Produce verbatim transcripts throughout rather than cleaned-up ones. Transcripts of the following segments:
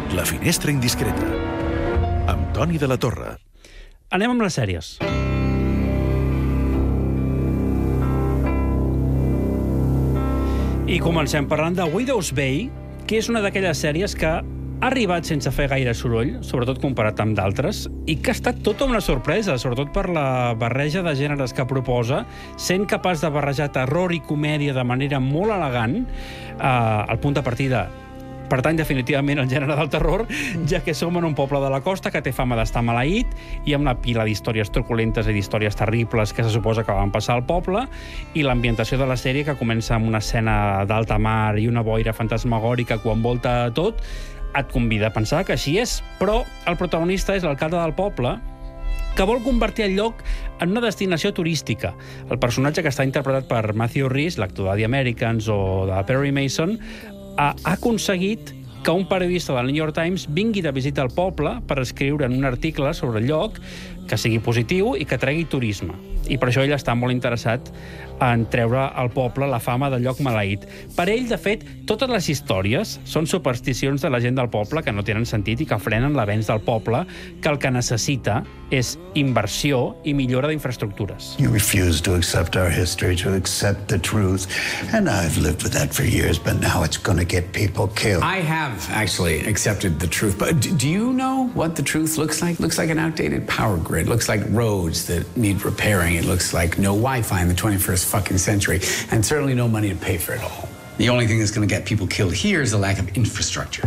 La finestra indiscreta. Amb Toni de la Torre. Anem amb les sèries. I comencem parlant de Widow's Bay, que és una d'aquelles sèries que ha arribat sense fer gaire soroll, sobretot comparat amb d'altres, i que ha estat tota una sorpresa, sobretot per la barreja de gèneres que proposa, sent capaç de barrejar terror i comèdia de manera molt elegant. Eh, el punt de partida pertany definitivament al gènere del terror, ja que som en un poble de la costa que té fama d'estar maleït i amb una pila d'històries truculentes i d'històries terribles que se suposa que van passar al poble, i l'ambientació de la sèrie, que comença amb una escena d'alta mar i una boira fantasmagòrica que ho envolta tot, et convida a pensar que així és. Però el protagonista és l'alcalde del poble, que vol convertir el lloc en una destinació turística. El personatge, que està interpretat per Matthew Rhys, l'actor de The Americans o de Perry Mason, ha aconseguit que un periodista del New York Times vingui de visita al poble per escriure en un article sobre el lloc que sigui positiu i que tregui turisme. I per això ell està molt interessat en treure al poble la fama del lloc maleït. Per ell, de fet, totes les històries són supersticions de la gent del poble que no tenen sentit i que frenen l'avenç del poble, que el que necessita és inversió i millora d'infraestructures. You refuse to accept our history, to accept the truth, and I've lived with that for years, but now it's going to get people killed. I have actually accepted the truth, but do you know what the truth looks like? It looks like an outdated power grid. It looks like roads that need repairing. It looks like no Wi-Fi in the twenty-first fucking century, and certainly no money to pay for it all. The only thing that's going to get people killed here is the lack of infrastructure.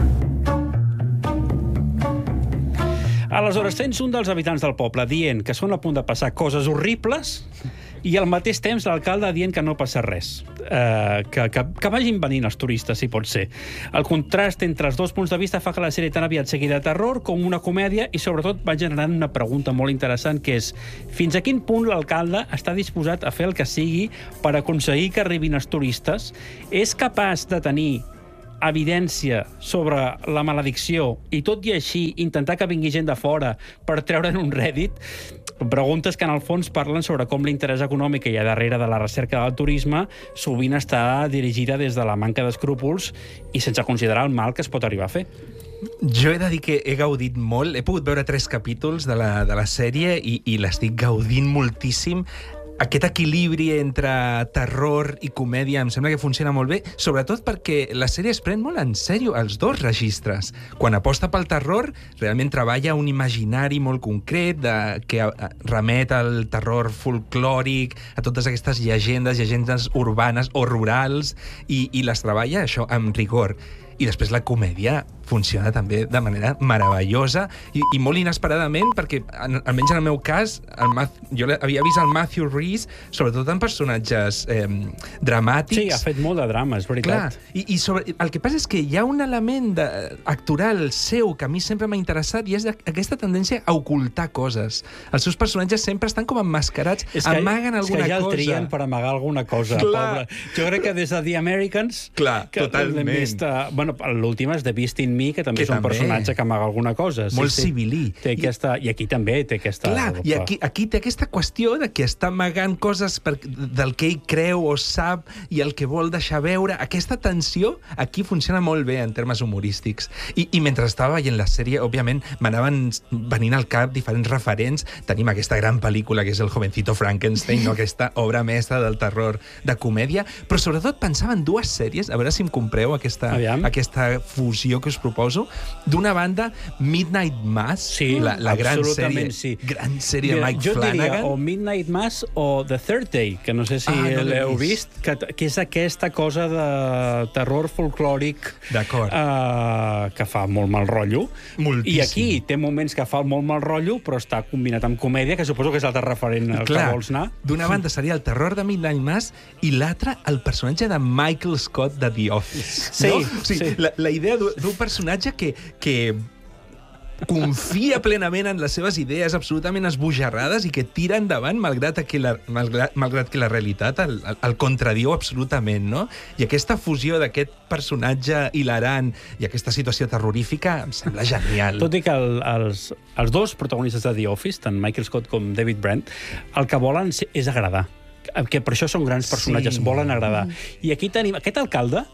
Aleshores, tens un dels habitants del poble dient que són a punt de passar coses horribles i al mateix temps l'alcalde dient que no passa res. Eh, que, que, que vagin venint els turistes, si pot ser. El contrast entre els dos punts de vista fa que la sèrie tan aviat sigui de terror com una comèdia, i sobretot va generant una pregunta molt interessant, que és: fins a quin punt l'alcalde està disposat a fer el que sigui per aconseguir que arribin els turistes? És capaç de tenir evidència sobre la maledicció i, tot i així, intentar que vingui gent de fora per treure'n un rèdit? Preguntes que, en el fons, parlen sobre com l'interès econòmic que hi ha darrere de la recerca del turisme sovint està dirigida des de la manca d'escrúpols i sense considerar el mal que es pot arribar a fer. Jo he de dir que he gaudit molt. He pogut veure tres capítols de la, de la sèrie i, i l'estic gaudint moltíssim. Aquest equilibri entre terror i comèdia em sembla que funciona molt bé, sobretot perquè la sèrie es pren molt en sèrio els dos registres. Quan aposta pel terror, realment treballa un imaginari molt concret de, que remet al terror folclòric, a totes aquestes llegendes, llegendes urbanes o rurals, i, i les treballa això amb rigor. I després la comèdia funciona també de manera meravellosa i, i molt inesperadament, perquè, en, almenys en el meu cas, el Math, jo havia vist el Matthew Rhys sobretot en personatges eh, dramàtics. Sí, ha fet molt de drama, és veritat. Clar, i, i sobre, el que passa és que hi ha un element de, actoral seu que a mi sempre m'ha interessat, i és aquesta tendència a ocultar coses. Els seus personatges sempre estan com emmascarats, és que, amaguen alguna cosa. És que ja el cosa. trien per amagar alguna cosa, pobre. Jo crec que des de The Americans... Clar, que totalment. Vist, uh, bueno, l'últim és The Beast in Me, que també que és un també. personatge que amaga alguna cosa. Molt sí, sí. civilí. Té aquesta, I aquí també té aquesta... Clar, i aquí, aquí té aquesta qüestió de que està amagant coses per, del que ell creu o sap i el que vol deixar veure. Aquesta tensió aquí funciona molt bé en termes humorístics. I, i mentre estava veient la sèrie, òbviament, m'anaven venint al cap diferents referents. Tenim aquesta gran pel·lícula que és El jovencito Frankenstein, no? Aquesta obra mestra del terror de comèdia, però sobretot pensava en dues sèries, a veure si em compreu aquesta, aquesta fusió que us proposo. D'una banda, Midnight Mass, sí, la, la gran sèrie, sí. gran sèrie de Mike jo Flanagan. Jo diria o Midnight Mass o The Third Day, que no sé si ah, no l'heu vist, que, que és aquesta cosa de terror folclòric uh, que fa molt mal rotllo. Moltíssim. I aquí té moments que fa molt mal rotllo, però està combinat amb comèdia, que suposo que és l'altre referent al que vols anar. D'una banda seria el terror de Midnight Mass i l'altra el personatge de Michael Scott de The Office. Sí, no? O sigui, sí. La, la idea d'un personatge que, que confia plenament en les seves idees absolutament esbojarrades i que tira endavant malgrat que la, malgrat, malgrat que la realitat el, el, el contradiu absolutament, no? I aquesta fusió d'aquest personatge hilarant i aquesta situació terrorífica em sembla genial. Tot i que el, els, els dos protagonistes de The Office, tant Michael Scott com David Brent, el que volen és agradar. Que per això són grans personatges, sí. Volen agradar. I aquí tenim aquest alcalde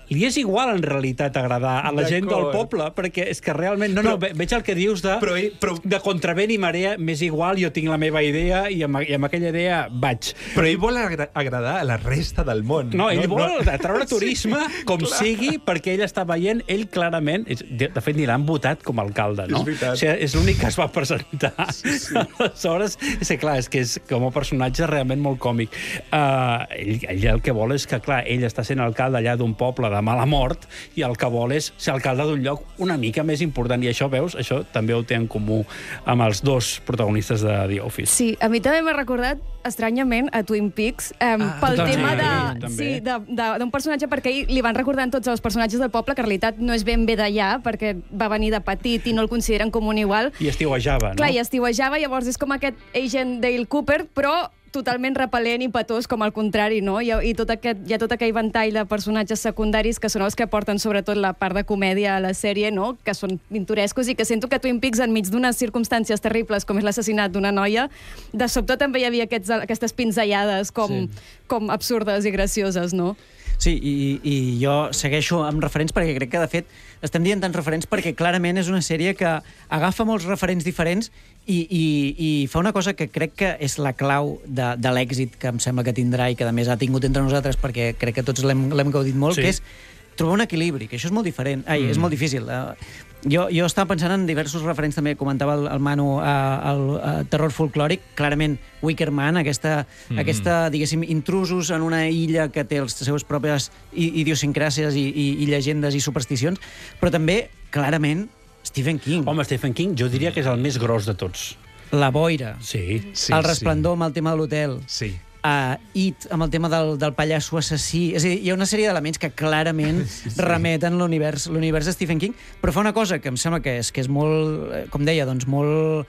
li és igual en realitat agradar a la gent del poble, perquè és que realment... No, no, veig el que dius de, però, però... de contravent i marea, m'és igual, jo tinc la meva idea i amb, i amb aquella idea vaig. Però ell vol agra agradar a la resta del món. No, ell no, vol no. treure turisme sí, com clar. sigui, perquè ell està veient, ell clarament... De fet, ni l'han votat com a alcalde, no? És o sigui, és l'únic que es va presentar. Sí, sí. Aleshores, és que, clar, és que és com a personatge realment molt còmic. Uh, ell, ell el que vol és que, clar, ell està sent alcalde allà d'un poble de mala mort i el que vol és ser alcalde d'un lloc una mica més important. I això, veus, això també ho té en comú amb els dos protagonistes de The Office. Sí, a mi també m'ha recordat, estranyament, a Twin Peaks, um, ah, pel també, tema de, també. sí, d'un personatge, perquè li van recordant tots els personatges del poble, que en realitat no és ben bé d'allà, perquè va venir de petit i no el consideren com un igual. I estiuejava, no? Clar, i estiuejava, llavors és com aquest agent Dale Cooper, però totalment repel·lent i petós, com al contrari, no? I, i tot aquest, hi ha tot aquell ventall de personatges secundaris que són els que aporten sobretot la part de comèdia a la sèrie, no? Que són pintorescos i que sento que Twin Peaks, enmig d'unes circumstàncies terribles com és l'assassinat d'una noia, de sobte també hi havia aquests, aquestes pinzellades com, sí. com absurdes i gracioses, no? Sí, i, i jo segueixo amb referents perquè crec que, de fet, estem dient tants referents perquè clarament és una sèrie que agafa molts referents diferents i, i, i fa una cosa que crec que és la clau de, de l'èxit que em sembla que tindrà i que, a més, ha tingut entre nosaltres perquè crec que tots l'hem gaudit molt, sí. que és trobar un equilibri, que això és molt diferent. Ai, mm. és molt difícil. Uh, jo, jo estava pensant en diversos referents, també comentava el, el Manu, uh, el uh, terror folclòric, clarament Wicker Man, aquesta, mm. aquesta, diguéssim, intrusos en una illa que té les seves pròpies idiosincràsies i, i, i llegendes i supersticions, però també, clarament, Stephen King. Home, Stephen King jo diria que és el més gros de tots. La boira. Sí. sí el resplendor sí. amb el tema de l'hotel. Sí. Uh, It, amb el tema del, del pallasso assassí. És a dir, hi ha una sèrie d'elements que clarament sí, sí. remeten l'univers l'univers de Stephen King, però fa una cosa que em sembla que és, que és molt, com deia, doncs molt,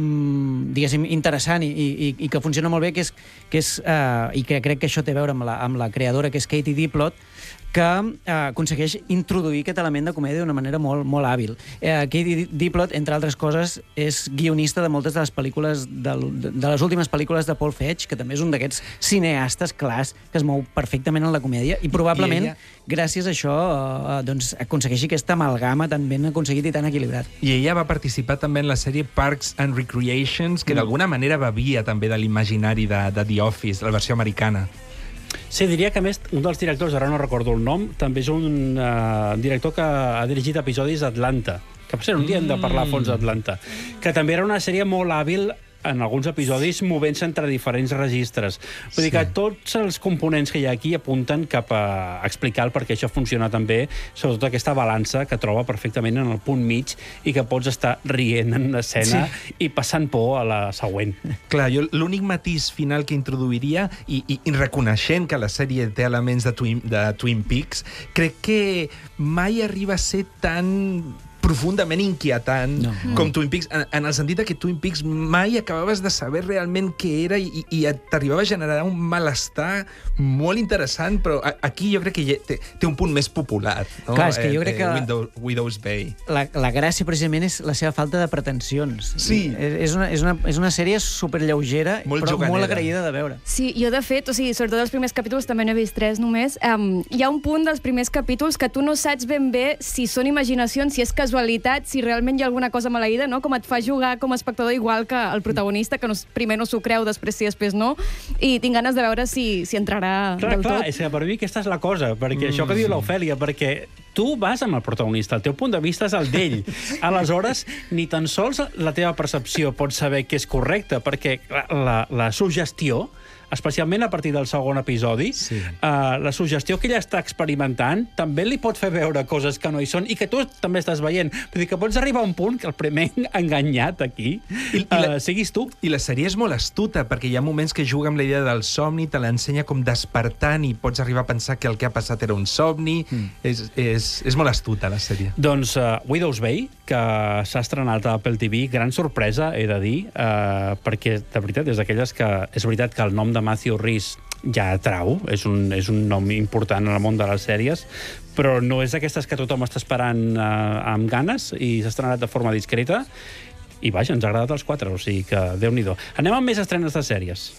um, diguéssim, interessant i, i, i que funciona molt bé, que és, que és uh, i que crec que això té a veure amb la, amb la creadora, que és Katie Diplodt, que eh, aconsegueix introduir aquest element de comèdia d'una manera molt, molt hàbil. Eh, Katie Diplodt, entre altres coses, és guionista de moltes de les pel·lícules, de, de les últimes pel·lícules de Paul Feig, que també és un d'aquests cineastes clars que es mou perfectament en la comèdia, i probablement, I ella... gràcies a això, eh, doncs, aconsegueixi aquesta amalgama tan ben aconseguit i tan equilibrat. I ella va participar també en la sèrie Parks and Recreations, que mm. d'alguna manera bevia també de l'imaginari de, de The Office, la versió americana. Sí, diria que, a més, un dels directors, ara no recordo el nom, també és un uh, director que ha dirigit episodis d'Atlanta. Que, per cert, un dia hem de parlar a fons d'Atlanta. Que també era una sèrie molt hàbil en alguns episodis movent-se entre diferents registres. Vull dir que tots els components que hi ha aquí apunten cap a explicar el per què això funciona tan bé, sobretot aquesta balança que troba perfectament en el punt mig i que pots estar rient en una escena sí. i passant por a la següent. Clar, jo l'únic matís final que introduiria, i, i, i reconeixent que la sèrie té elements de Twin, de Twin Peaks, crec que mai arriba a ser tan profundament inquietant no. com Twin Peaks, en, en el sentit que Twin Peaks mai acabaves de saber realment què era i, i t'arribava a generar un malestar molt interessant, però aquí jo crec que té, té un punt més popular. No? Clar, és que jo crec que... Windows, Widow's Bay. La, la gràcia, precisament, és la seva falta de pretensions. Sí. És una, és una, és una sèrie superlleugera, molt però juganera. molt agraïda de veure. Sí, jo, de fet, o sigui, sobretot els primers capítols, també n'he vist tres només, um, hi ha un punt dels primers capítols que tu no saps ben bé si són imaginacions, si és casualitat, si realment hi ha alguna cosa maleïda, no? Com et fa jugar com a espectador igual que el protagonista, que no, primer no s'ho creu, després sí, després no, i tinc ganes de veure si, si entrarà clar, del clar, tot. És que per mi aquesta és la cosa, perquè mm. això que diu l'Ofèlia, perquè tu vas amb el protagonista, el teu punt de vista és el d'ell. Aleshores, ni tan sols la teva percepció pot saber què és correcte, perquè la, la suggestió, especialment a partir del segon episodi, sí. uh, la suggestió que ella està experimentant també li pot fer veure coses que no hi són i que tu també estàs veient. Vull dir que pots arribar a un punt que el primer enganyat aquí I, i la, uh, siguis tu. I la sèrie és molt astuta, perquè hi ha moments que juga amb la idea del somni, te l'ensenya com despertant i pots arribar a pensar que el que ha passat era un somni. Mm. És, és, és molt astuta, la sèrie. Doncs uh, Widow's Bay, que s'ha estrenat a Apple T V, gran sorpresa, he de dir, uh, perquè, de veritat, és d'aquelles que... És veritat que el nom de Matthew Rhys ja atrau, és un, és un nom important en el món de les sèries, però no és d'aquestes que tothom està esperant eh, amb ganes i s'ha estrenat de forma discreta i vaja, ens ha agradat els quatre, o sigui que Déu-n'hi-do. Anem amb més estrenes de sèries.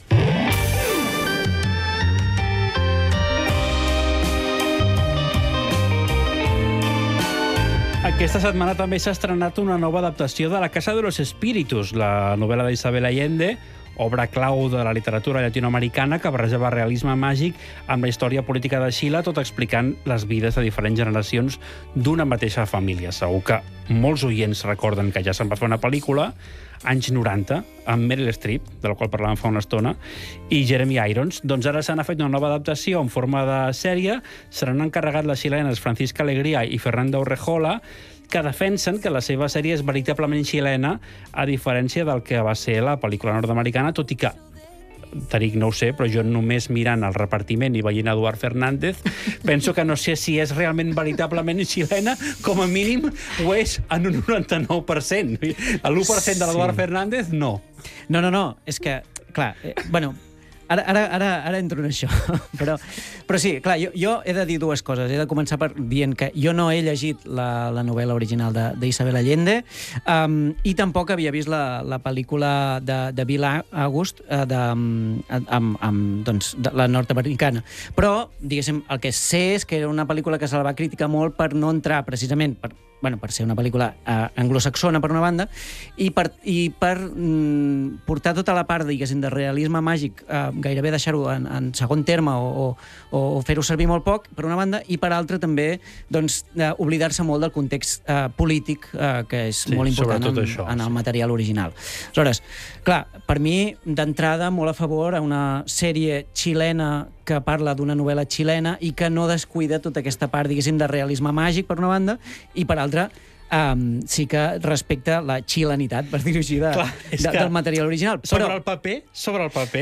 Aquesta setmana també s'ha estrenat una nova adaptació de La Casa de los Espíritus, la novel·la d'Isabel Allende, obra clau de la literatura llatinoamericana que barrejava realisme màgic amb la història política de Xile, tot explicant les vides de diferents generacions d'una mateixa família. Segur que molts oients recorden que ja se'n va fer una pel·lícula, anys noranta, amb Meryl Streep, de la qual parlàvem fa una estona, i Jeremy Irons. Doncs ara s'han fet una nova adaptació en forma de sèrie. Se n'han encarregat les xilenes Francisca Alegría i Fernanda Urrejola, que defensen que la seva sèrie és veritablement xilena, a diferència del que va ser la pel·lícula nord-americana, tot i que, Tariq, no ho sé, però jo només mirant el repartiment i veient Eduard Fernández, penso que no sé si és realment veritablement xilena, com a mínim ho és en un noranta-nou per cent. L'u per cent de l'Eduard Fernández, no. No, no, no, és que, clar, eh, bueno, Ara, ara, ara, ara entro en això, però, però sí, clar, jo, jo he de dir dues coses. He de començar per dient que jo no he llegit la, la novel·la original d'Isabel Allende um, i tampoc havia vist la, la pel·lícula de, de Bill August, uh, de, amb, amb, doncs, de la nord-americana. Però, diguéssim, el que sé és que era una pel·lícula que se la va criticar molt per no entrar, precisament, per, bueno, per ser una pel·lícula uh, anglosaxona, per una banda, i per, i per mm, portar tota la part, diguéssim, de realisme màgic, uh, gairebé deixar-ho en, en segon terme o, o, o fer-ho servir molt poc, per una banda, i per altra també doncs, uh, oblidar-se molt del context uh, polític, uh, que és sí, molt important en, això, en el sí. material original. Aleshores, clar, per mi, d'entrada, molt a favor a una sèrie xilena que parla d'una novel·la xilena i que no descuida tota aquesta part, diguéssim, de realisme màgic, per una banda, i per altra, um, sí que respecta la xilenitat, per dir-ho així, de, Clar, de, del material original. Sobre Però, el paper, sobre el paper,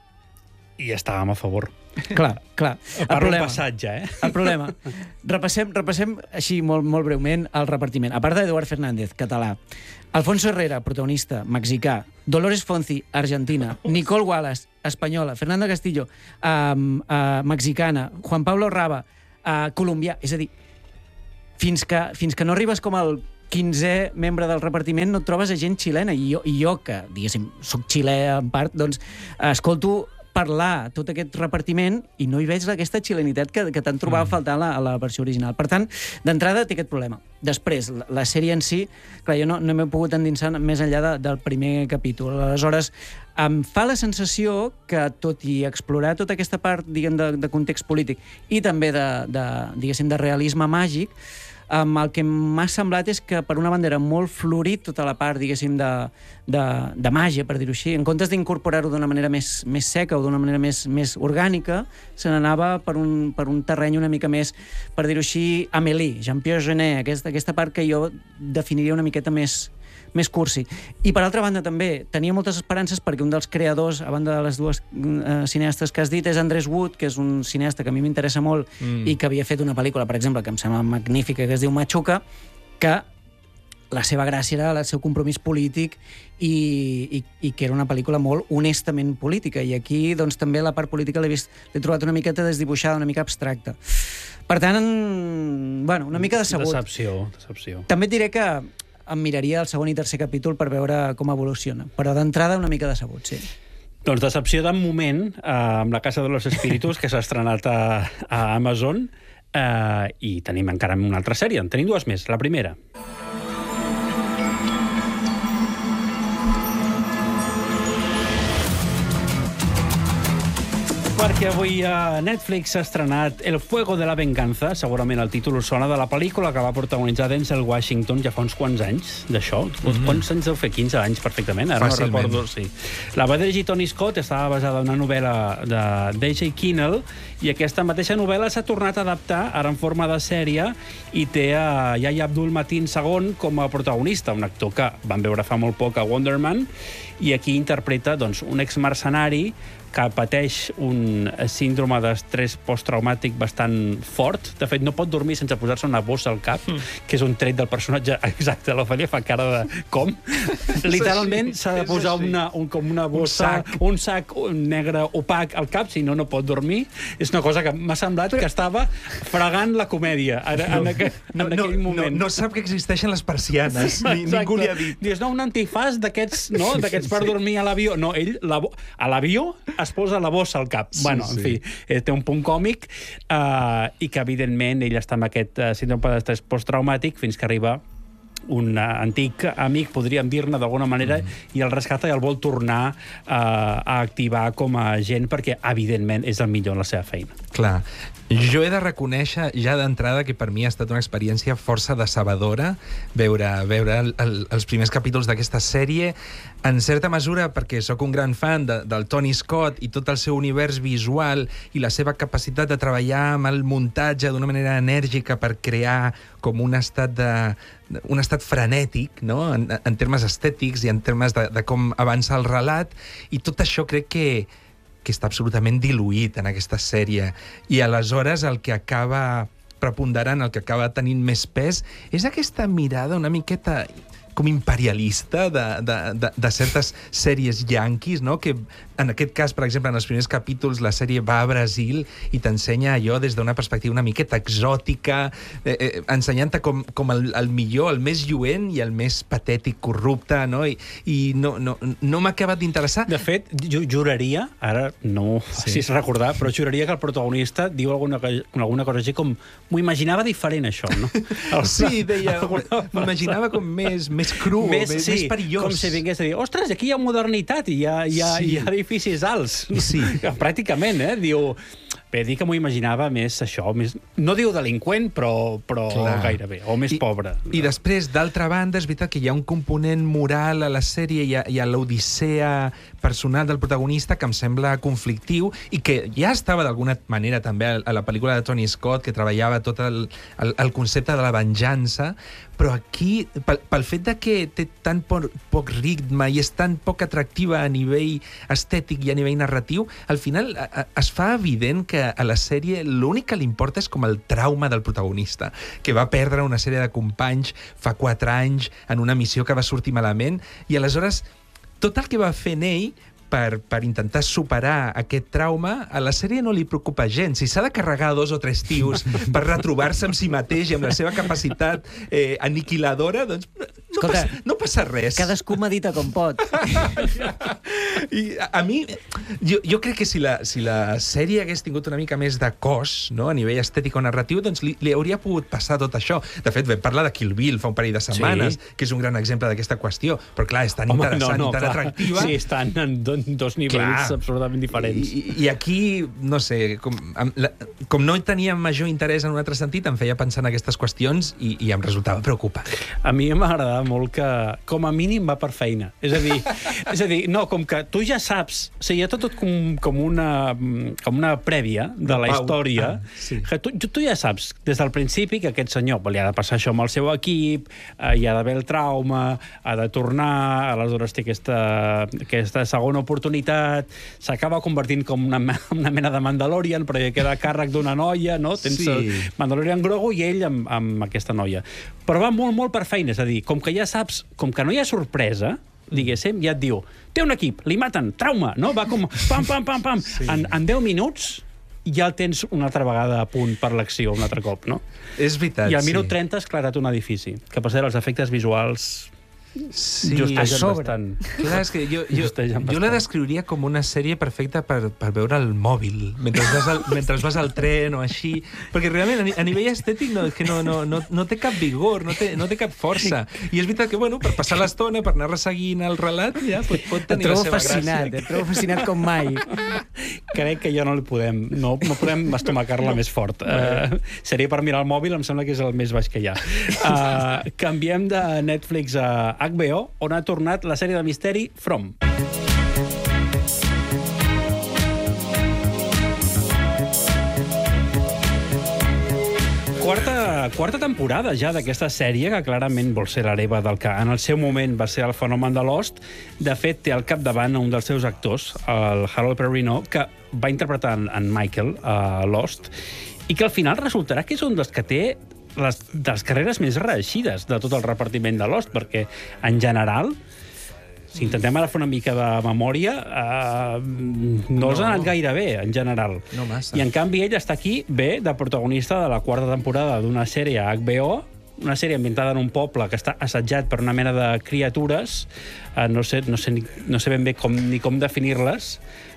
i estàvem a favor. clar, clar. El Parlo problema, un passatge, eh? el problema. Repassem, repassem així molt, molt breument el repartiment. A part d'Eduard Fernández, català, Alfonso Herrera, protagonista, mexicà, Dolores Fonzi, argentina, Nicole Wallace, espanyola, Fernanda Castillo, um, uh, mexicana, Juan Pablo Raba, uh, colombià. És a dir, fins que, fins que no arribes com el quinzè membre del repartiment no et trobes a gent xilena. I jo, i jo que, diguéssim, soc xilè en part, doncs escolto parlar tot aquest repartiment i no hi veig aquesta xilenitat que, que t'han trobat a faltar a la, a la versió original. Per tant, d'entrada té aquest problema. Després, la, la sèrie en si, clar, jo no, no m'he pogut endinsar més enllà de, del primer capítol. Aleshores, em fa la sensació que, tot i explorar tota aquesta part, diguem, de, de context polític i també de, de, diguéssim, de realisme màgic, Um, el que m'ha semblat és que, per una banda, era molt florit tota la part, diguéssim, de, de, de màgia, per dir-ho així. En comptes d'incorporar-ho d'una manera més, més seca o d'una manera més, més orgànica, se n'anava per, un, per un terreny una mica més, per dir-ho així, Amélie, Jean-Pierre Jeunet, aquesta, aquesta part que jo definiria una miqueta més, més cursi. I, per altra banda, també tenia moltes esperances perquè un dels creadors, a banda de les dues uh, cineastes que has dit, és Andrés Wood, que és un cineasta que a mi m'interessa molt mm. i que havia fet una pel·lícula, per exemple, que em sembla magnífica, que es diu Machuca, que la seva gràcia era el seu compromís polític i, i, i que era una pel·lícula molt honestament política. I aquí, doncs, també la part política l'he vist, l'he trobat una miqueta desdibuixada, una mica abstracta. Per tant, bueno, una mica decebut. Decepció, decepció. També et diré que em miraria el segon i tercer capítol per veure com evoluciona. Però d'entrada una mica decebut, sí. Doncs decepció de moment eh, amb La Casa de los Espíritus, que s'ha estrenat a, a Amazon, eh, i tenim encara una altra sèrie. En tenim dues més. La primera. Perquè avui a Netflix s'ha estrenat El fuego de la venganza, segurament el títol us sona, de la pel·lícula que va protagonitzar Denzel Washington ja fa uns quants anys d'això. Mm-hmm. Quants anys deu fer? quinze anys, perfectament. Ara Fàcilment. no recordo. Sí. La va dirigir Tony Scott, estava basada en una novel·la de D J Kinnell, i aquesta mateixa novel·la s'ha tornat a adaptar, ara en forma de sèrie, i té a Yahya Abdul-Mateen segon com a protagonista, un actor que vam veure fa molt poc a Wonder Man, i aquí interpreta doncs, un exmercenari que pateix un síndrome d'estrès posttraumàtic bastant fort. De fet, no pot dormir sense posar-se una bossa al cap, mm. que és un tret del personatge exacte. L'Ofèlia fa cara de com? Literalment s'ha de posar una, un, com una bossa, un sac, un sac negre opac al cap, si no, no pot dormir. És una cosa que m'ha semblat Però... que estava fregant la comèdia ara, no, en, aqu no, en aquell no, moment. No, no sap que existeixen les persianes. Ni, ningú li ha dit. Dius, no, un antifàs d'aquests no, d'aquests per dormir a l'avió. No, ell la, a l'avió es posa la bossa al cap. Sí, bueno, en sí. fi, eh, té un punt còmic eh, i que, evidentment, ell està amb aquest eh, síndrome d'estrès posttraumàtic fins que arriba un uh, antic amic, podríem dir-ne d'alguna manera, mm. i el rescata i el vol tornar uh, a activar com a agent perquè, evidentment, és el millor en la seva feina. Clar. Jo he de reconèixer ja d'entrada que per mi ha estat una experiència força decebedora veure, veure el, el, els primers capítols d'aquesta sèrie, en certa mesura perquè sóc un gran fan de, del Tony Scott i tot el seu univers visual i la seva capacitat de treballar amb el muntatge d'una manera enèrgica per crear com un estat de, un estat frenètic, no? en, en termes estètics i en termes de, de com avança el relat, i tot això crec que que està absolutament diluït en aquesta sèrie. I aleshores el que acaba preponderant, el que acaba tenint més pes, és aquesta mirada una miqueta com imperialista de, de, de, de certes sèries yanquis, no? Que en aquest cas, per exemple, en els primers capítols la sèrie va a Brasil i t'ensenya allò des d'una perspectiva una miqueta exòtica, eh, eh, ensenyant-te com, com el, el millor, el més lluent i el més patètic, corrupte, no? I, i no, no, no m'ha acabat d'interessar. De fet, jo juraria, ara no sí. si és recordar, però juraria que el protagonista diu alguna, alguna cosa així com m'ho imaginava diferent, això, no? El, sí, deia, m'imaginava com més, més cru, més, més, sí, més perillós. Com si vingués a dir, ostres, aquí hi ha modernitat i hi ha, hi ha, sí. hi ha edificis alts. Sí. Pràcticament, eh? Diu... Bé, dir que m'ho imaginava més això, més, no diu delinqüent, però, però gairebé, o més I, pobre. I després, d'altra banda, és veritat que hi ha un component moral a la sèrie, hi ha, hi ha l'odissea personal del protagonista que em sembla conflictiu i que ja estava d'alguna manera també a la pel·lícula de Tony Scott, que treballava tot el, el, el concepte de la venjança, però aquí, pel, pel fet de que té tan poc, poc ritme i és tan poc atractiva a nivell estètic i a nivell narratiu, al final a, a, es fa evident que a la sèrie l'únic que li importa és com el trauma del protagonista, que va perdre una sèrie de companys fa quatre anys en una missió que va sortir malament, i aleshores tot el que va fent ell per, per intentar superar aquest trauma, a la sèrie no li preocupa gens. Si s'ha de carregar dos o tres tios per retrobar-se amb si mateix i amb la seva capacitat eh, aniquiladora, doncs no, Escolta, passa, no passa res. Cadascú medita com pot. I a, a mi, jo, jo crec que si la, si la sèrie hagués tingut una mica més de cos, no?, a nivell estètic o narratiu, doncs li, li hauria pogut passar tot això. De fet, vam parlar de Kill Bill fa un parell de setmanes, sí. que és un gran exemple d'aquesta qüestió, però clar, és tan Home, interessant no, no, i tan clar. atractiva. Sí, estan en do, dos nivells clar. absolutament diferents. I, I aquí, no sé, com, la, com no tenia major interès en un altre sentit, em feia pensar en aquestes qüestions i, i em resultava preocupant. A mi m'agradava molt que, com a mínim, va per feina. És a dir, és a dir no, com que tu ja saps, o sigui, hi ha tot, tot com, com, una, com una prèvia de la Pau. història, Ah, sí. que tu, tu ja saps des del principi que aquest senyor li ha de passar això amb el seu equip, eh, hi ha d'haver el trauma, ha de tornar, aleshores té aquesta, aquesta segona oportunitat, s'acaba convertint com una, una mena de Mandalorian, però hi queda a càrrec d'una noia, no? Tens Sí. el Mandalorian Grogu i ell amb, amb aquesta noia. Però va molt, molt per feina, és a dir, com que ja saps, com que no hi ha sorpresa, diguéssim, ja et diu, té un equip, li maten, trauma, no? Va com pam, pam, pam, pam. Sí. En, en deu minuts ja el tens una altra vegada a punt per l'acció, un altre cop, no? És veritat, I al minut sí. trenta ha esclatat un edifici, que per cert, els efectes visuals Sí, justegen a sobre. bastant. Clar, és que jo, jo, Justegen jo la bastant. descriuria com una sèrie perfecta per, per veure el mòbil, mentre vas, al, mentre vas al tren o així, perquè realment a, ni, a nivell estètic no, que no, no, no, no té cap vigor, no té, no té cap força. I és veritat que, bueno, per passar l'estona, per anar resseguint el relat, ja pot, pot Et tenir la trobo seva fascinat, gràcia. et trobo fascinat com mai. Crec que ja no li podem, no, no podem estomacar-la no. més fort. Uh, seria per mirar el mòbil, em sembla que és el més baix que hi ha. Uh, canviem de Netflix a H B O, on ha tornat la sèrie de misteri From. Quarta, quarta temporada ja d'aquesta sèrie, que clarament vol ser l'hereva del que en el seu moment va ser el fenomen de Lost. De fet, té al capdavant un dels seus actors, el Harold Perrineau, que va interpretar en Michael a Lost, i que al final resultarà que és un dels que té les, de les carreres més reeixides de tot el repartiment de Lost, perquè en general, si intentem ara fer una mica de memòria, eh, no els ha anat gaire bé, en general. No massa. I en canvi ell està aquí, bé, de protagonista de la quarta temporada d'una sèrie a H B O, una sèrie ambientada en un poble que està assetjat per una mena de criatures, eh, no sé, no sé, ni, no sé ben bé com, ni com definir-les,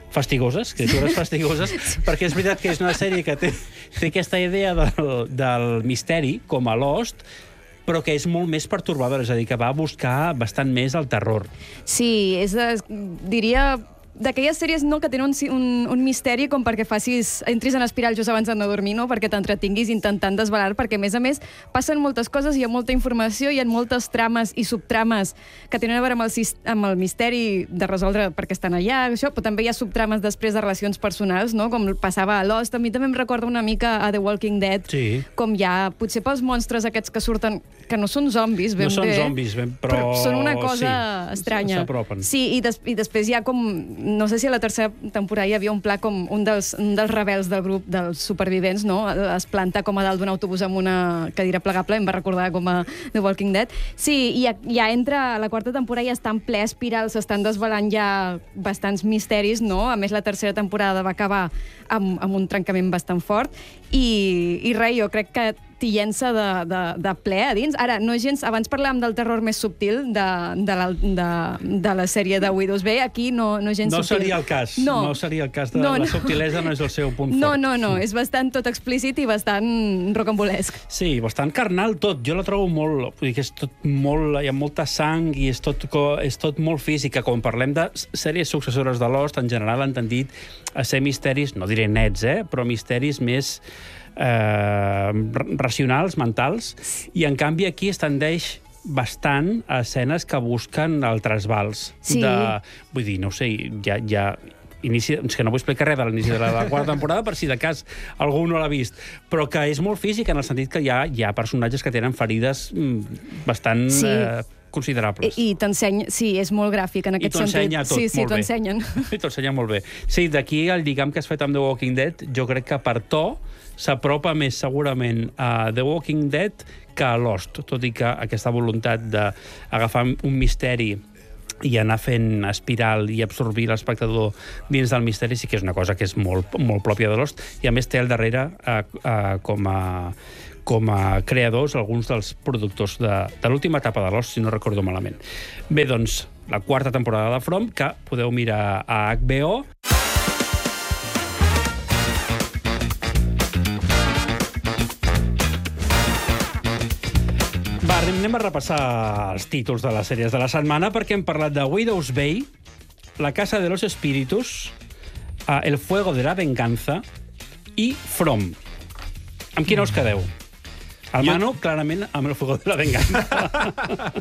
fastigoses, criatures fastigoses, perquè és veritat que és una sèrie que té, té aquesta idea del, del misteri, com a Lost, però que és molt més pertorbadora, és a dir, que va a buscar bastant més el terror. Sí, és, de, diria, d'aquelles sèries no, que tenen un, un, un misteri com perquè facis, entris en espiral just abans de dormir, no? Perquè t'entretinguis intentant desvelar, perquè a més a més passen moltes coses, hi ha molta informació, hi ha moltes trames i subtrames que tenen a veure amb el, amb el misteri de resoldre perquè estan allà, això, però també hi ha subtrames després de relacions personals, no? Com passava a Lost. A mi també em recorda una mica a The Walking Dead, sí. Com hi ha, potser pels monstres aquests que surten, que no són zombis, ben no són bé, zombis, ben, però... però són una cosa sí, estranya. S'apropen. Sí, i, des, i després hi ha com... No sé si a la tercera temporada hi havia un pla com un dels, un dels rebels del grup dels supervivents, no? Es planta com a dalt d'un autobús amb una cadira plegable, em va recordar com a The Walking Dead. Sí, i ja, ja entra a la quarta temporada i ja està en ple espiral, s'estan desvelant ja bastants misteris, no? A més, la tercera temporada va acabar amb, amb un trencament bastant fort i, i res, jo crec que t'hi llença de, de, de ple a dins. Ara, no gens... Abans parlàvem del terror més subtil de, de, la, de, de la sèrie de Widow's Bay. Aquí no, no gens no subtil. No seria el cas. No, no seria el cas de no, la no. subtilesa, no és el seu punt no, fort. No, no, no. És bastant tot explícit i bastant rocambolesc. Sí, bastant carnal tot. Jo la trobo molt... Vull dir que és tot molt... Hi ha molta sang i és tot, és tot molt física. Quan parlem de sèries successores de Lost, en general han tendit a ser misteris, no diré nets, eh, però misteris més... Eh, racionals, mentals, i en canvi aquí es tendeix bastant a escenes que busquen el trasbals. Sí. De, vull dir, no ho sé, ja... ja inici, és que no vull explicar res de l'inici de la, la quarta temporada per si de cas algú no l'ha vist, però que és molt físic en el sentit que hi ha, hi ha personatges que tenen ferides mm, bastant... Sí. Eh, considerables. I, i t'ensenya... Sí, és molt gràfic en aquest sentit. I t'ho ensenya tot, sí, sí, molt bé. ensenyen. I t'ho ensenya molt bé. Sí, d'aquí el lligam que has fet amb The Walking Dead, jo crec que per to s'apropa més segurament a The Walking Dead que a Lost, tot i que aquesta voluntat d'agafar un misteri i anar fent espiral i absorbir l'espectador dins del misteri sí que és una cosa que és molt, molt pròpia de Lost, i a més té al darrere eh, eh, com a com a creadors, alguns dels productors de, de l'última etapa de Lost, si no recordo malament. Bé, doncs, la quarta temporada de From, que podeu mirar a H B O. Va, anem a repassar els títols de les sèries de la setmana, perquè hem parlat de Widow's Bay, La Casa de los Espíritus, El Fuego de la Venganza i From. Amb quina us quedeu? El Manu, jo... clarament, amb El Fuego de la Venganza.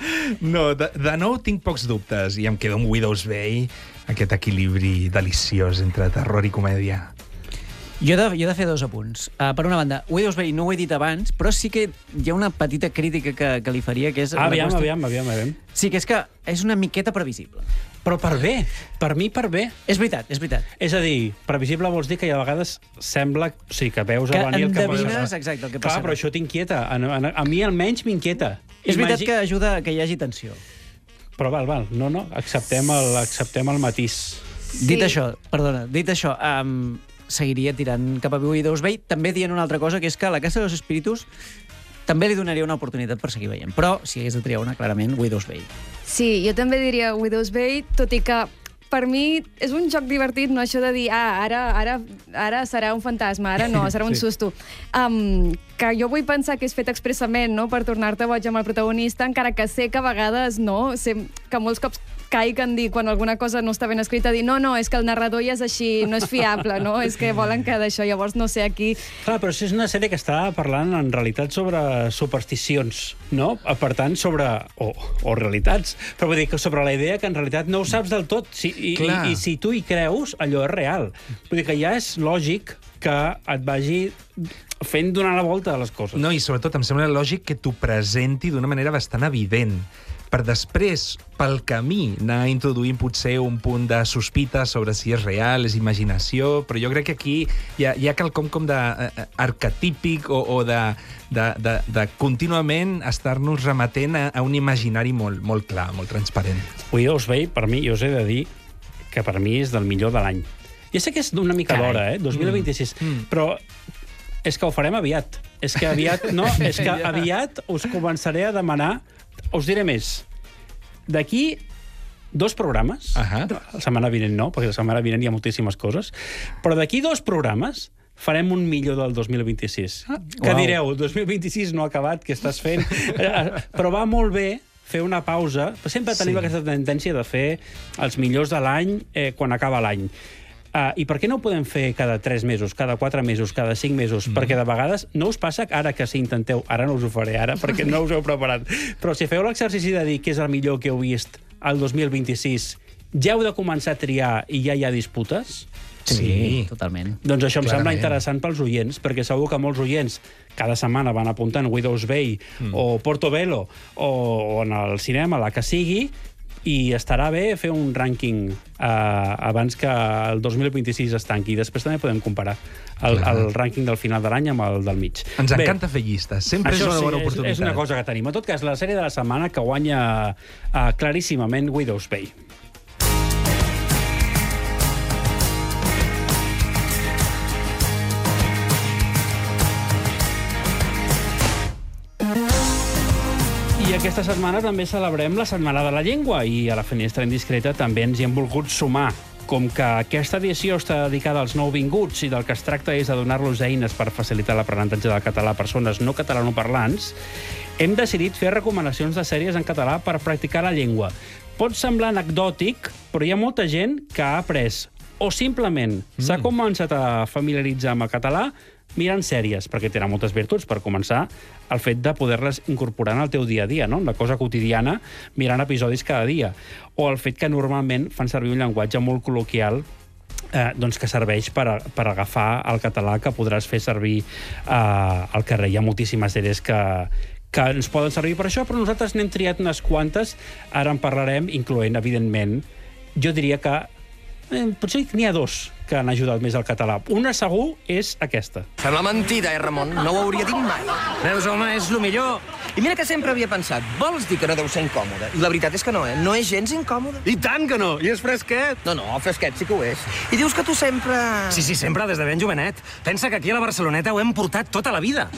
No, de, de nou tinc pocs dubtes i em quedo amb Widow's Bay, aquest equilibri deliciós entre terror i comèdia. Jo he de, jo he de fer dos apunts. Uh, per una banda, Widow's Bay no ho he dit abans, però sí que hi ha una petita crítica que, que li faria, que és... Ah, aviam, qüestió... aviam, aviam, aviam. Sí, que és que és una miqueta previsible. Però per bé, per mi per bé. És veritat, és veritat. És a dir, previsible vols dir que a vegades sembla... O sigui, que veus que a venir el que endevines, passa. exacte, el que Clar, passa. però això t'inquieta. A, a, a mi almenys m'inquieta. És veritat Imagi... que ajuda que hi hagi tensió. Però val, val. No, no, acceptem el, acceptem el matís. Sí. Dit això, perdona, dit això, um, seguiria tirant cap a Widow's Bay, també dient una altra cosa, que és que La Casa de los Espíritus també li donaria una oportunitat per seguir veient. Però, si hagués de triar una, clarament, Widow's Bay. Sí, jo també diria Widow's Bay, tot i que per mi és un joc divertit, no això de dir, ah, ara, ara, ara serà un fantasma, ara no, serà un sí. susto. Um, que jo vull pensar que és fet expressament, no?, per tornar-te boig amb el protagonista, encara que sé que a vegades, no, sé que molts cops caic en dir, quan alguna cosa no està ben escrita, dir, no, no, és que el narrador ja és així, no és fiable, no? És que volen que d'això, llavors no sé aquí... Clar, però això és una sèrie que està parlant en realitat sobre supersticions, no? Per tant, sobre... o, o realitats, però vull dir que sobre la idea que en realitat no ho saps del tot, si, i, i, i si tu hi creus, allò és real. Vull dir que ja és lògic que et vagi fent donar la volta a les coses. No, i sobretot em sembla lògic que t'ho presenti d'una manera bastant evident, per després, pel camí, anar introduint potser un punt de sospita sobre si és real, és imaginació, però jo crec que aquí hi ha, hi ha quelcom com d'arquetípic o, o de, de, de, de contínuament estar-nos remetent a, a un imaginari molt, molt clar, molt transparent. Widow's Bay, per mi, jo us he de dir que per mi és del millor de l'any. Ja sé que és d'una mica d'hora, eh? dos mil vint-i-sis, mm. però és que ho farem aviat. És que aviat, no, és que aviat us començaré a demanar. Us diré més. D'aquí dos programes, Ahà. la setmana vinent no, perquè la setmana vinent hi ha moltíssimes coses, però d'aquí dos programes farem un millor del dos mil vint-i-sis. Ah, que uau. direu, el dos mil vint-i-sis no ha acabat, què estàs fent? Però va molt bé fer una pausa. Sempre tenim sí. aquesta tendència de fer els millors de l'any eh, quan acaba l'any. Uh, I per què no ho podem fer cada tres mesos, cada quatre mesos, cada cinc mesos? Mm. Perquè de vegades no us passa, ara que si intenteu, ara no us ho faré ara, perquè no us heu preparat, però si feu l'exercici de dir què és el millor que heu vist el dos mil vint-i-sis, ja heu de començar a triar i ja hi ha disputes? Sí, Sí. totalment. Doncs això em Clarament. sembla interessant pels oients, perquè segur que molts oients cada setmana van apuntant Widow's Bay mm. o Portobello o, o en el cinema, la que sigui, i estarà bé fer un rànquing eh, abans que el dos mil vint-i-sis es tanqui. Després també podem comparar el, el rànquing del final de l'any amb el del mig. Ens Bé, encanta fer llistes. Sempre això és una sí, bona és, oportunitat. és una cosa que tenim. En tot cas, la sèrie de la setmana que guanya uh, claríssimament Widow's Bay. I aquesta setmana també celebrem la Setmana de la Llengua i a la Finestra Indiscreta també ens hi hem volgut sumar. Com que aquesta edició està dedicada als nouvinguts i del que es tracta és de donar-los eines per facilitar l'aprenentatge del català a persones no catalanoparlants, hem decidit fer recomanacions de sèries en català per practicar la llengua. Pot semblar anecdòtic, però hi ha molta gent que ha après o simplement mm. s'ha començat a familiaritzar amb el català mirant sèries, perquè tenen moltes virtuts. Per començar, el fet de poder-les incorporar en el teu dia a dia, no? La cosa quotidiana, mirant episodis cada dia. O el fet que normalment fan servir un llenguatge molt col·loquial eh, doncs que serveix per, a, per agafar el català que podràs fer servir eh, al carrer. Hi ha moltíssimes sèries que, que ens poden servir per això, però nosaltres n'hem triat unes quantes. Ara en parlarem, incloent, evidentment, jo diria que eh, potser n'hi ha dos que han ajudat més al català. Una segur és aquesta. Sembla mentida, eh, Ramon? No ho hauria dit mai. Veus, home, és lo millor. I mira que sempre havia pensat, vols dir que no deu ser incòmode? I la veritat és que no, eh? No és gens incòmode. I tant que no, i és fresquet. No, no, fresquet sí que ho és. I dius que tu sempre... Sí, sí, sempre, des de ben jovenet. Pensa que aquí a la Barceloneta ho hem portat tota la vida.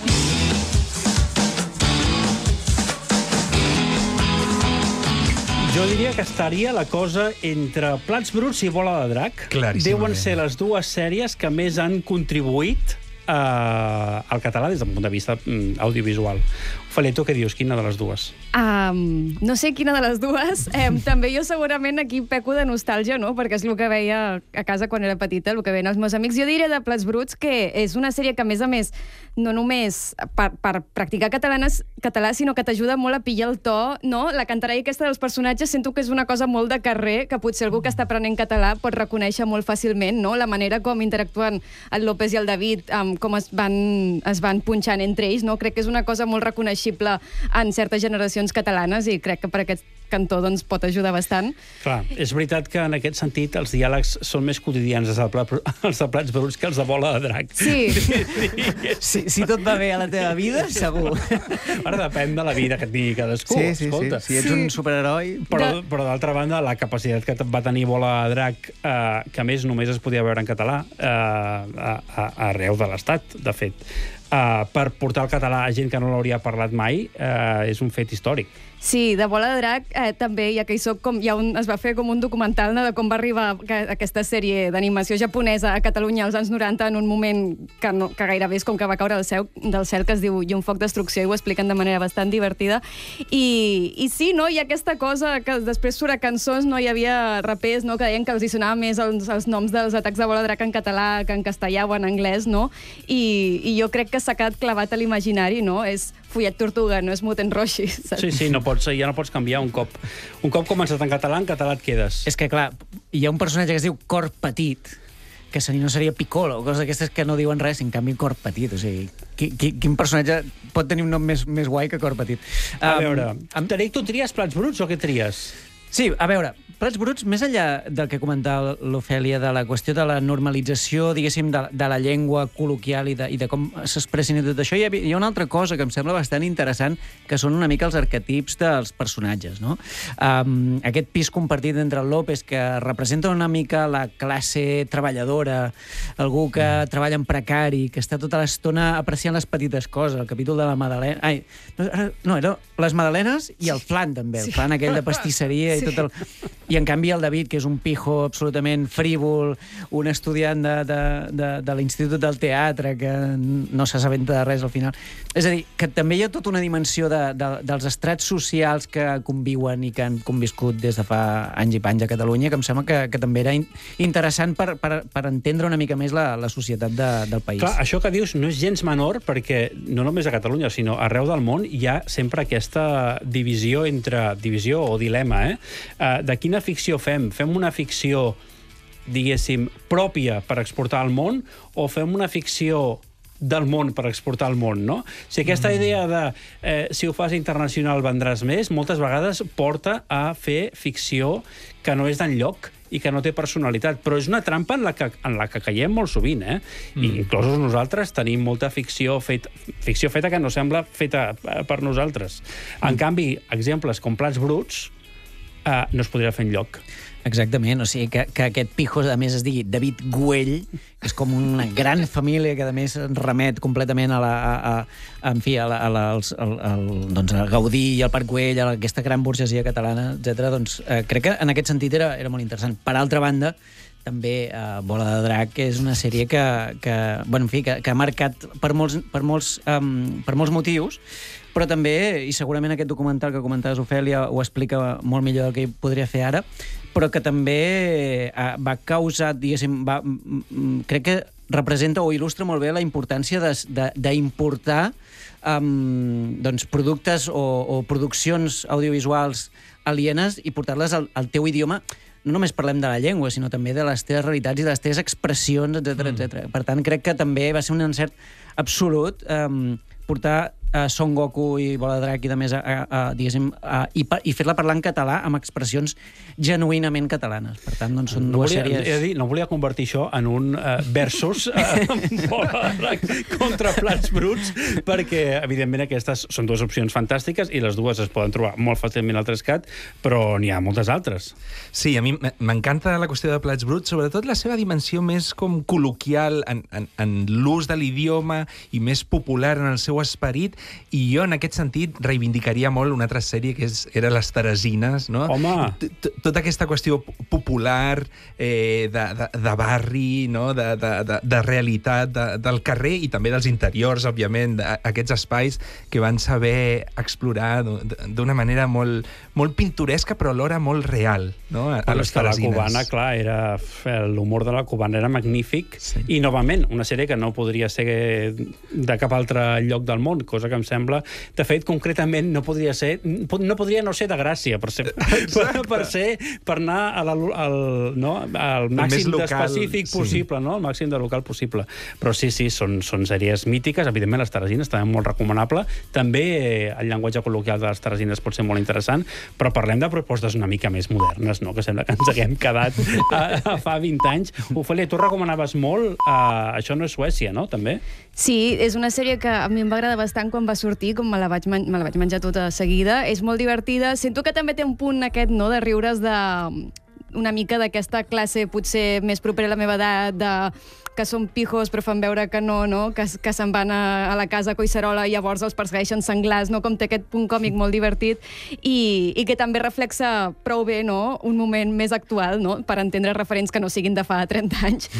Jo diria que estaria la cosa entre Plats bruts i Bola de drac. Claríssimament. Deuen ser les dues sèries que més han contribuït eh, al català des del punt de vista mm, audiovisual. Ofèlia, tu què dius? Quina de les dues? Um, no sé quina de les dues. Eh, també jo segurament aquí peco de nostàlgia, no? Perquè és el que veia a casa quan era petita, el que veien els meus amics. Jo diria de Plats bruts que és una sèrie que, a més a més, no només per, per practicar catalanes, català, sinó que t'ajuda molt a pillar el to, no? La cantarella aquesta dels personatges sento que és una cosa molt de carrer, que potser algú que està aprenent català pot reconèixer molt fàcilment, no? La manera com interactuen el López i el David, um, com es van, es van punxant entre ells, no? Crec que és una cosa molt reconeixible en certes generacions catalanes i crec que per aquest cantó doncs, pot ajudar bastant. Clar, és veritat que en aquest sentit els diàlegs són més quotidians els de, pla, els de Plats bruts que els de Bola de drac. Sí. Si, si tot va bé a la teva vida, segur. Ara depèn de la vida que et digui cadascú. Sí, sí, escolta. sí. Si ets un superheroi... Però, De- però d'altra banda, la capacitat que va tenir Bola de drac, eh, que a més només es podia veure en català, eh, a, a, arreu de l'Estat, de fet, eh, per portar el català a gent que no l'hauria parlat mai, eh, és un fet històric. Sí, de Bola de drac eh, també, ja que hi soc, com, hi ha un, es va fer com un documental, no, de com va arribar que, aquesta sèrie d'animació japonesa a Catalunya als anys noranta en un moment que, no, que gairebé és com que va caure del cel, del cel que es diu I un foc destrucció, i ho expliquen de manera bastant divertida. I, i sí, no, hi ha aquesta cosa que després surt a cançons, no hi havia rapers, no, que deien que els hi sonava més els, els noms dels atacs de Bola de drac en català que en castellà o en anglès, no? I, i jo crec que s'ha quedat clavat a l'imaginari, no? És Follet Tortuga, no és Muten Roshi. Sí, sí, no pots, ja no pots canviar un cop. Un cop començat en català, en català et quedes. És que, clar, hi ha un personatge que es diu Cor Petit, que no seria Piccolo, coses d'aquestes que no diuen res, en canvi Cor Petit. O sigui, qui, qui, quin personatge pot tenir un nom més, més guai que Cor Petit? A Um, veure, amb Tarek, tu tries Plats bruts o què tries? Sí, a veure, Plats bruts, més enllà del que comentava l'Ofèlia, de la qüestió de la normalització, diguéssim, de, de la llengua col·loquial i de, i de com s'expressen i tot això, hi ha, hi ha una altra cosa que em sembla bastant interessant, que són una mica els arquetips dels personatges, no? Um, aquest pis compartit entre el López, que representa una mica la classe treballadora, algú que mm. treballa en precari, que està tota l'estona apreciant les petites coses, el capítol de la Madalena... Ai, no, no era les Madalenes i el flan, també, el flan aquell de pastisseria i tot el... I en canvi el David, que és un pijo absolutament frívol, un estudiant de, de, de, de l'Institut del Teatre, que no s'assabenta de res al final. És a dir, que també hi ha tota una dimensió de, de, dels estrats socials que conviuen i que han conviscut des de fa anys i panys a Catalunya, que em sembla que, que també era in, interessant per, per, per entendre una mica més la, la societat de, del país. Clar, això que dius no és gens menor, perquè no només a Catalunya, sinó arreu del món hi ha sempre aquesta divisió entre... divisió o dilema, eh? Uh, de quina ficció fem? Fem una ficció, diguéssim, pròpia per exportar al món o fem una ficció del món per exportar al món, no? O sigui, aquesta idea de eh, si ho fas internacional vendràs més, moltes vegades porta a fer ficció que no és d'enlloc i que no té personalitat, però és una trampa en la que, en la que caiem molt sovint, eh? Mm. I inclosos nosaltres tenim molta ficció, fet, ficció feta que no sembla feta per nosaltres. En mm. canvi, exemples com Plats bruts eh, no es podria fer enlloc. Exactament, o sigui, que, que aquest pijo, a més, es digui David Güell, que és com una gran família que, a més, remet completament a la... A, a, en fi, a, la, a, la, als, al, al, doncs, a Gaudí i al Parc Güell, a aquesta gran burgesia catalana, etcètera. Doncs eh, crec que en aquest sentit era, era molt interessant. Per altra banda, també eh, Bola de Drac és una sèrie que, que, bueno, en fi, que, que ha marcat per molts, per molts, um, per molts motius, però també, i segurament aquest documental que comentaves, Ofèlia, ho explica molt millor del que podria fer ara, però que també eh, va causar, diguéssim, va, crec que representa o il·lustra molt bé la importància d'importar um, doncs, productes o, o produccions audiovisuals alienes i portar-les al, al teu idioma. No només parlem de la llengua, sinó també de les teves realitats i de les teves expressions, etcètera, etcètera. Per tant, crec que també va ser un encert absolut um, portar a Son Goku i Bola de Drac i de més, a, a, a, diguéssim, a, i, i fer-la parlar en català amb expressions genuïnament catalanes. Per tant, doncs, són no dues volia, sèries... He de dir, no volia convertir això en un uh, versus uh, Bola de Drac contra Plats bruts, perquè, evidentment, aquestes són dues opcions fantàstiques i les dues es poden trobar molt fàcilment al Trescat, però n'hi ha moltes altres. Sí, a mi m'encanta la qüestió de Plats bruts, sobretot la seva dimensió més com col·loquial en, en, en l'ús de l'idioma i més popular en el seu esperit. I jo, en aquest sentit, reivindicaria molt una altra sèrie que és, era Les Teresines, no? Home! Tota aquesta qüestió popular, eh, de, de, de barri, no? de, de, de, de realitat, de, del carrer i també dels interiors, òbviament, d'aquests espais que van saber explorar d'una manera molt, molt pintoresca, però alhora molt real, no? A, a Les Teresines. La cubana, clar, era... l'humor de la cubana era magnífic, sí. I, novament, una sèrie que no podria ser de cap altre lloc del món, cosa que em sembla... De fet, concretament, no podria ser... No podria no ser de Gràcia, per ser... Per, per ser... Per anar a la, al, no, al màxim d'específic sí. possible, no? El màxim de local possible. Però sí, sí, són, són sèries mítiques. Evidentment, Les Teresines també molt recomanable. També el llenguatge col·loquial de Les Teresines pot ser molt interessant, però parlem de propostes una mica més modernes, no? Que sembla que ens haguem quedat a, a fa vint anys. Ofèlia, tu recomanaves molt uh, Això no és Suècia, no? També? Sí, és una sèrie que a mi em va agradar bastant quan va sortir, com me la vaig, me la vaig menjar tota seguida. És molt divertida. Sento que també té un punt aquest, no?, de riure's de... una mica d'aquesta classe potser més propera a la meva edat, de que són pijos però fan veure que no, no? Que, que se'n van a, a la casa a Collserola i llavors els persegueixen senglars, no? Com té aquest punt còmic molt divertit i, i que també reflexa prou bé, no?, un moment més actual, no?, per entendre referents que no siguin de fa trenta anys.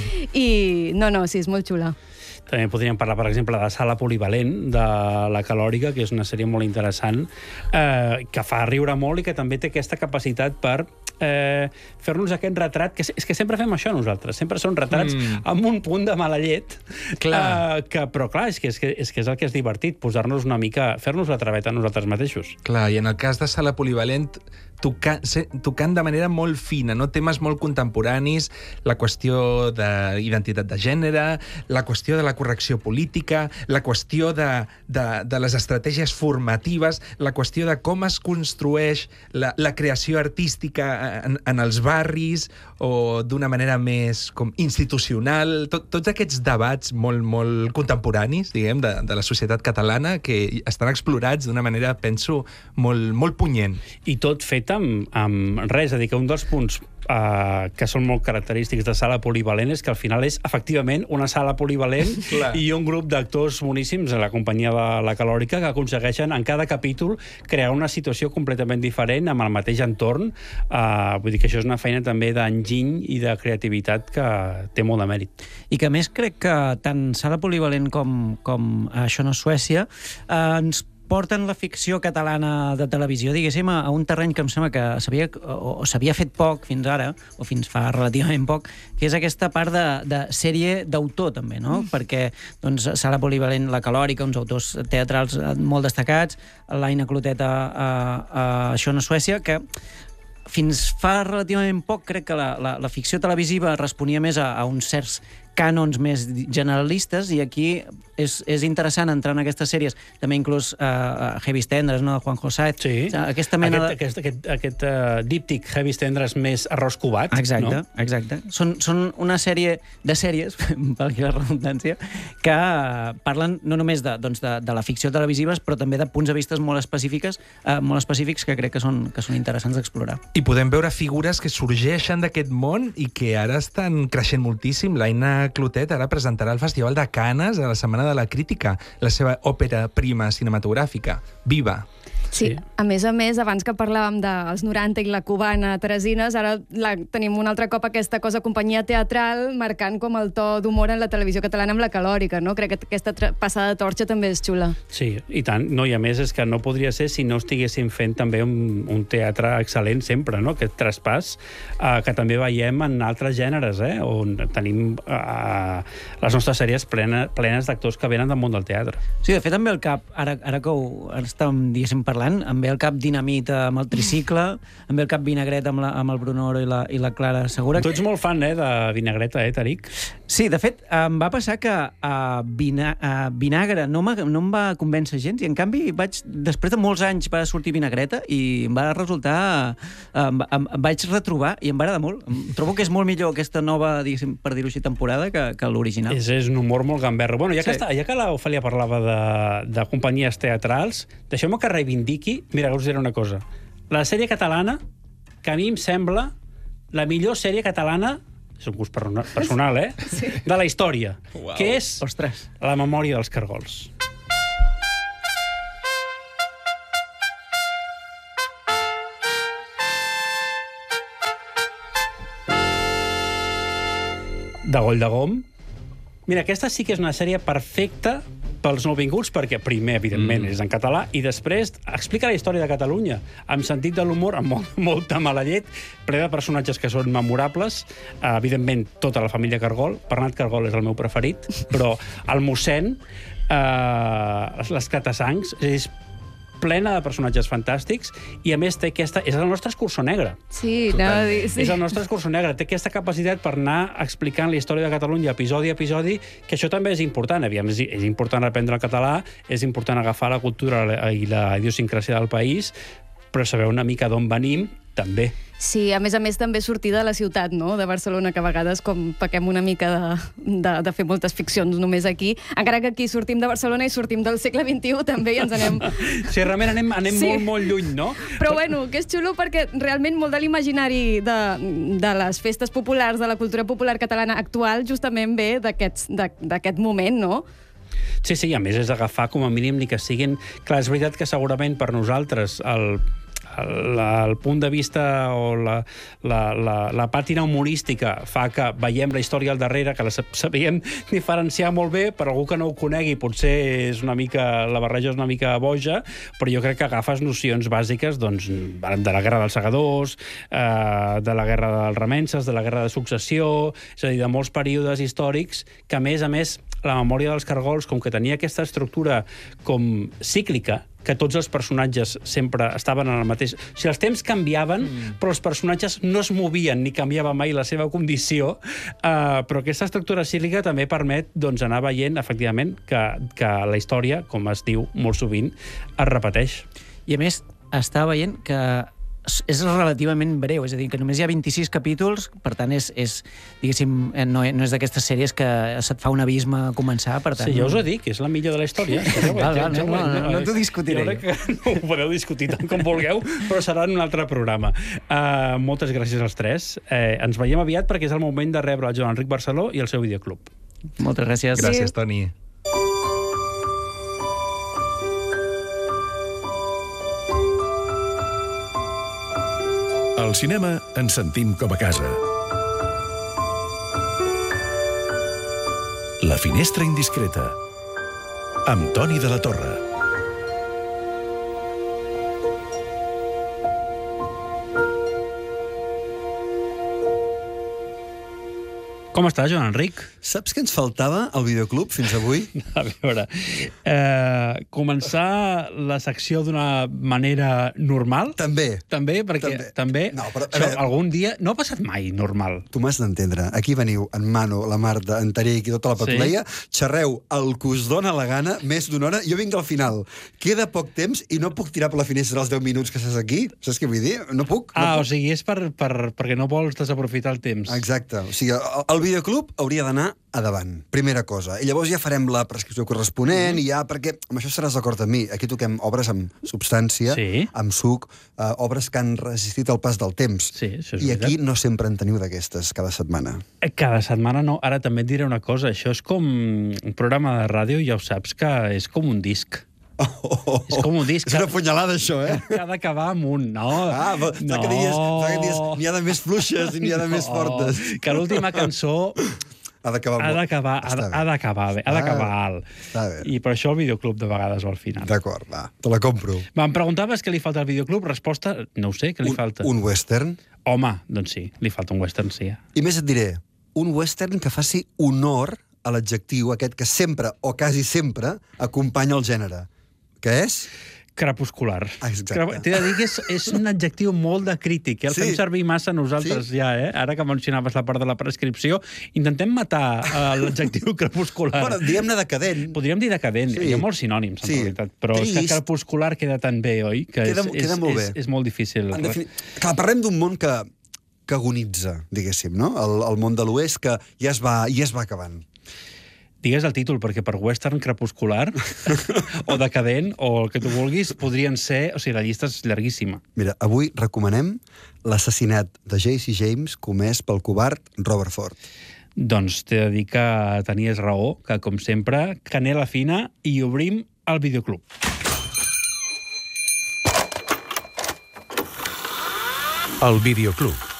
I no, no, sí, és molt xula. També podríem parlar, per exemple, de Sala Polivalent, de La Calòrica, que és una sèrie molt interessant, eh, que fa riure molt i que també té aquesta capacitat per eh, fer-nos aquest retrat, que és que sempre fem això nosaltres, sempre són retrats mm. amb un punt de mala llet, clar. Eh, que, però clar, és que és, que és que és el que és divertit, posar-nos una mica, fer-nos la traveta a nosaltres mateixos. Clar, i en el cas de Sala Polivalent, tocant, tocant de manera molt fina, no? Temes molt contemporanis, la qüestió d'identitat de gènere, la qüestió de la correcció política, la qüestió de, de, de les estratègies formatives, la qüestió de com es construeix la, la creació artística en, en els barris o d'una manera més com institucional, tot, tots aquests debats molt, molt contemporanis, diguem, de, de la societat catalana que estan explorats d'una manera, penso, molt, molt punyent. I tot fet amb, amb res, és a dir, que un dels punts uh, que són molt característics de sala polivalent és que al final és efectivament una sala polivalent i un grup d'actors boníssims a la companyia de la Calòrica que aconsegueixen en cada capítol crear una situació completament diferent amb el mateix entorn. Uh, vull dir que això és una feina també d'enginy i de creativitat que té molt de mèrit. I que a més crec que tant sala polivalent com, com Això no és Suècia eh, ens porten la ficció catalana de televisió, diguéssim, a un terreny que em sembla que s'havia o, o s'havia fet poc fins ara, o fins fa relativament poc, que és aquesta part de, de sèrie d'autor, també, no? Mm. Perquè, doncs, sala polivalent, la Calòrica, uns autors teatrals molt destacats, l'Aina Clotet a, a, a Això no és Suècia, que fins fa relativament poc crec que la, la, la ficció televisiva responia més a, a uns certs cànons més generalistes, i aquí és, és interessant entrar en aquestes sèries, també inclús uh, Heavy Tendres, no?, de Juanjo Sáez. Sí, aquesta mena aquest, de... aquest, aquest, aquest uh, díptic Heavy Tendres més arròs cubat, exacte, no? Exacte. Són, són una sèrie de sèries, per aquí la redundància, que parlen no només de, doncs de, de la ficció televisiva, però també de punts de vista molt específics, uh, molt específics que crec que són, que són interessants d'explorar. I podem veure figures que sorgeixen d'aquest món i que ara estan creixent moltíssim. L'Aina Clotet ara presentarà al Festival de Canes a la Setmana de la Crítica la seva òpera prima cinematogràfica, Viva. Sí, a més a més, abans que parlàvem dels noranta i la cubana Teresines, ara la, tenim un altre cop aquesta cosa companyia teatral marcant com el to d'humor en la televisió catalana amb la Calòrica, no? Crec que aquesta passada de torxa també és xula. Sí, i tant. No, i a més és que no podria ser si no estiguéssim fent també un, un teatre excel·lent sempre, no? Aquest traspàs eh, que també veiem en altres gèneres, eh? On tenim eh, les nostres sèries plena, plenes d'actors que venen del món del teatre. Sí, de fet, em ve al cap, ara, ara que ho estàvem, diguéssim, parlant, em ve al cap Dinamita amb el Tricicle, em ve al cap Vinagret amb, la, amb el Bruno Oro i la, i la Clara Segura. Tu ets molt fan, eh, de Vinagreta, eh, Tariq? Sí, de fet, em va passar que a Vina, a Vinagre no, no em va convèncer gens, i en canvi vaig, després de molts anys va sortir Vinagreta i em va resultar... Em, em, em vaig retrobar i em va agradar molt. Trobo que és molt millor aquesta nova, diguéssim, per dir-ho així, temporada que, que l'original. És, és un humor molt gamberro. Bueno, ja que, Sí. està, ja que l'Ofèlia parlava de, de companyies teatrals, deixeu-me que reivindiqui, mira, us diré una cosa. La sèrie catalana, que a mi em sembla la millor sèrie catalana, és un gust personal, eh? Sí. De la història, wow. Que és Ostres. La memòria dels cargols. De Goll de Gom. Mira, aquesta sí que és una sèrie perfecta pels nouvinguts, perquè primer, evidentment, mm. és en català, i després explica la història de Catalunya, amb sentit de l'humor, amb molt, molta mala llet, ple de personatges que són memorables, uh, evidentment, tota la família Cargol. Bernat Cargol és el meu preferit, però el mossèn, uh, les Catasangs, és plena de personatges fantàstics, i a més té aquesta... És el nostre escurçó negre. Sí, anava a dir, sí. És el nostre escurçó negre. Té aquesta capacitat per anar explicant la història de Catalunya episodi a episodi, que això també és important. Aviam, és, és important aprendre el català, és important agafar la cultura i la idiosincràsia del país, però saber una mica d'on venim, també. Sí, a més a més també sortir de la ciutat, no?, de Barcelona, que a vegades com pequem una mica de, de, de fer moltes ficcions només aquí, encara que aquí sortim de Barcelona i sortim del segle vint-i-u també, i ens anem... Sí, realment anem, anem sí. molt, molt lluny, no? Però bueno, que és xulo perquè realment molt de l'imaginari de, de les festes populars, de la cultura popular catalana actual, justament ve d'aquest moment, no? Sí, sí, a més és agafar com a mínim ni que siguin... Clar, és veritat que segurament per nosaltres el... El, el punt de vista o la, la, la, la pàtina humorística fa que veiem la història al darrere, que la sabíem diferenciar molt bé, per algú que no ho conegui potser és una mica, la barreja és una mica boja, però jo crec que agafes nocions bàsiques, doncs, de la Guerra dels Segadors, eh, de la Guerra dels Remences, de la Guerra de Successió, és a dir, de molts períodes històrics que, a més a més, la memòria dels Cargols, com que tenia aquesta estructura com cíclica, que tots els personatges sempre estaven en el mateix... O sigui, els temps canviaven, mm. però els personatges no es movien ni canviava mai la seva condició, uh, però aquesta estructura cíclica també permet doncs, anar veient, efectivament, que, que la història, com es diu molt sovint, es repeteix. I a més, està veient que és relativament breu, és a dir, que només hi ha vint-i-sis capítols, per tant, és, és diguéssim, no, no és d'aquestes sèries que se't fa un abisme a començar, per tant... Sí, ja us ho dic, és la millor de la història. Val, val, no, no, no, no t'ho discutiré. Jo crec que no ho podeu discutir tant com vulgueu, però serà en un altre programa. Uh, moltes gràcies als tres. Uh, ens veiem aviat perquè és el moment de rebre el Joan Enric Barceló i el seu videoclub. Moltes gràcies. Gràcies, Toni. Al cinema ens sentim com a casa. La finestra indiscreta, amb Toni de la Torre. Com està, Joan Enric? Saps què ens faltava al videoclub fins avui? A veure, eh, començar la secció d'una manera normal? També. També, perquè també, també no, però, això, veure, algun dia no ha passat mai normal. Tu m'has d'entendre. Aquí veniu en Manu, la Marta, en Taric i tota la patuleia, sí. Xerreu el que us dona la gana, més d'una hora, jo vinc al final. Queda poc temps i no puc tirar per la finestra els deu minuts que estàs aquí. Saps què vull dir? No puc. No ah, puc. O sigui, és per, per, perquè no vols desaprofitar el temps. Exacte. O sigui, el, el videoclub hauria d'anar a davant, primera cosa. I llavors ja farem la prescripció corresponent, mm. i ja, perquè amb això estaràs d'acord amb mi. Aquí toquem obres amb substància, sí. amb suc, eh, obres que han resistit el pas del temps. Sí, això és I veritat. aquí no sempre en teniu d'aquestes, cada setmana. Cada setmana no. Ara també et diré una cosa. Això és com un programa de ràdio, ja ho saps, que és com un disc. Oh, oh, oh. És com un disc. És una punyalada, això, eh? Que ha d'acabar amb un, no? Ah, fa no. que dies, fa que dies n'hi ha de més fluixes i n'hi ha de més fortes. Que l'última cançó ha d'acabar ha d'acabar ha d'acabar bé, ha d'acabar alt. I per això el videoclub de vegades va al final. D'acord, va, te la compro. Va, em preguntaves què li falta al videoclub? Resposta, no ho sé, què li un, falta? Un western? Home, doncs sí, li falta un western, sí. I més et diré, un western que faci honor a l'adjectiu aquest que sempre, o quasi sempre, acompanya el gènere. Què és? Crepuscular. Exacte. T'he de dir que és, és un adjectiu molt de crític, eh? El sí. fem servir massa nosaltres sí. ja, eh? Ara que mencionaves la part de la prescripció, intentem matar uh, l'adjectiu crepuscular. Bueno, diguem-ne decadent. Podríem dir decadent, sí. Hi ha molts sinònims, en sí. realitat, però Trist. És que crepuscular queda tan bé, oi? Que queda, és, queda és, molt bé. És, és molt difícil. Defini... Clar, parlem d'un món que, que agonitza, diguéssim, no? El, el món de l'oest que ja es va, ja es va acabant. Digues el títol, perquè per western crepuscular o decadent, o el que tu vulguis, podrien ser... O sigui, la llista és llarguíssima. Mira, avui recomanem l'assassinat de J C James comès pel covard Robert Ford. Doncs t'he de dir que tenies raó, que, com sempre, canela fina i obrim el videoclub. El videoclub.